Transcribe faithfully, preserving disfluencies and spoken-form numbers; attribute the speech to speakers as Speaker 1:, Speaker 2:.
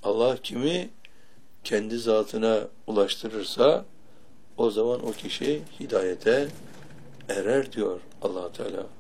Speaker 1: Allah kimi kendi zatına ulaştırırsa o zaman o kişi hidayete erer diyor Allah Teala.